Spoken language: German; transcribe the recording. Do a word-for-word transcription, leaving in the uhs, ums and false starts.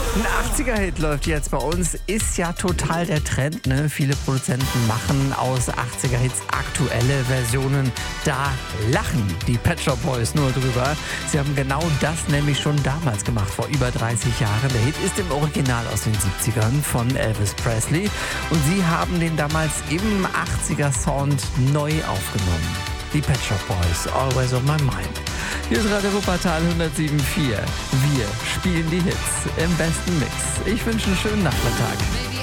Ein achtziger-Hit läuft jetzt bei uns, ist ja total der Trend, ne? Viele Produzenten machen aus achtziger-Hits aktuelle Versionen. Da lachen die Pet Shop Boys nur drüber. Sie haben genau das nämlich schon damals gemacht, vor über dreißig Jahren. Der Hit ist im Original aus den siebzigern von Elvis Presley und sie haben den damals im achtziger-Sound neu aufgenommen. Die Pet Shop Boys, Always on My Mind. Hier ist Radio Wuppertal hundertsieben Komma vier. Wir spielen die Hits im besten Mix. Ich wünsche einen schönen Nachmittag.